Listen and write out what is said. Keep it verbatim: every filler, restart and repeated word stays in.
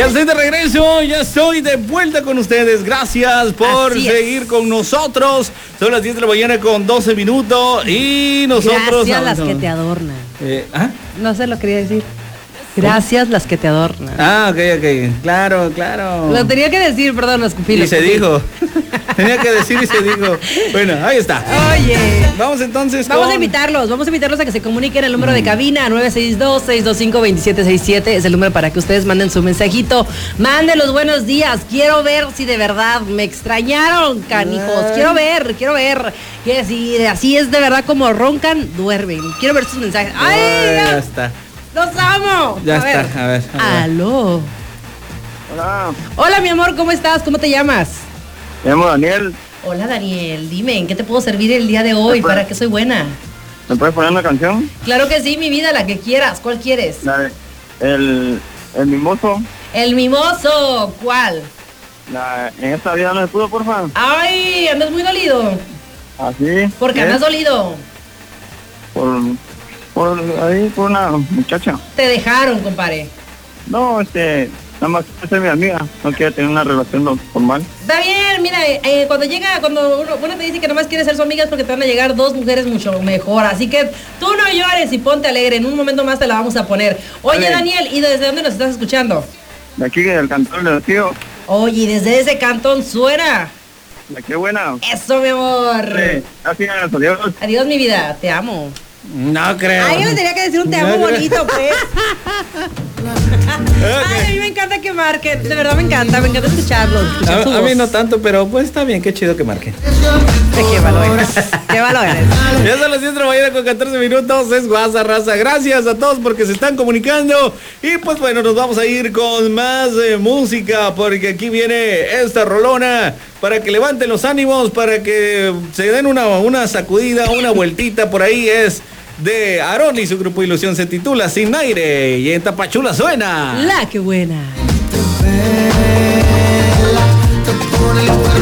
Ya estoy de regreso, ya estoy de vuelta con ustedes. Gracias por seguir con nosotros. Son las diez de la mañana con doce minutos y nosotros... Gracias las que te adornan. Eh, ¿ah? No sé lo quería decir. Gracias las que te adornan. Ah, ok, ok. Claro, claro. Lo tenía que decir, perdón, lo escupí. Y se dijo. Tenía que decir y se dijo. Bueno, ahí está. Oye. Vamos entonces Vamos con... a invitarlos, vamos a invitarlos a que se comuniquen el número de cabina nueve seis dos, seis dos cinco, dos siete seis siete. Es el número para que ustedes manden su mensajito. Manden los buenos días. Quiero ver si de verdad me extrañaron, canijos. Ay. Quiero ver, quiero ver. Que si así es de verdad como roncan, duermen. Quiero ver sus mensajes. ¡Ay! Ay, ya ya está. ¡Los amo! Ya a está, ver. a ver. A ver. Aló. Hola, Hola, mi amor, ¿cómo estás? ¿Cómo te llamas? me llamo Daniel. Hola, Daniel. Dime, ¿en qué te puedo servir el día de hoy? ¿Para qué soy buena? ¿Me puedes poner una canción? Claro que sí, mi vida, la que quieras. ¿Cuál quieres? La de El, el Mimoso. El mimoso. ¿Cuál? La, en esta vida no se pudo, porfa. Ay, andas muy dolido. Así. ¿Por qué ¿eh? andas dolido? Por, por ahí, por una muchacha. Te dejaron, compadre. No, este, nada más quiere ser mi amiga. No quiere tener una relación no- formal. Está bien, mira, eh, cuando llega, cuando uno, uno te dice que nomás quiere ser su amiga es porque te van a llegar dos mujeres mucho mejor. Así que tú no llores y ponte alegre. En un momento más te la vamos a poner. Oye, Vale. Daniel, ¿y desde dónde nos estás escuchando? De aquí, del cantón de tío. Oye, desde ese cantón suena. La que buena. Eso, mi amor. Sí, así es, adiós. Adiós, mi vida. Te amo. No creo. Ay, yo le tenía que decir un te amo No creo. bonito, pues. Ay, a mí me encanta que marquen. De verdad me encanta, me encanta escucharlos. escuchar A, su a mí voz. no tanto, pero pues está bien, qué chido que marquen. Qué valores. Qué valores. Ya son las diez de la mañana con catorce minutos, es WhatsApp, raza. Gracias a todos porque se están comunicando. Y pues bueno, nos vamos a ir con más eh, música, porque aquí viene esta rolona para que levanten los ánimos, para que se den una, una sacudida, una vueltita por ahí. Es de Aarón y su grupo Ilusión, se titula Sin Aire, y en Tapachula suena La que buena. Te pone el cuerpo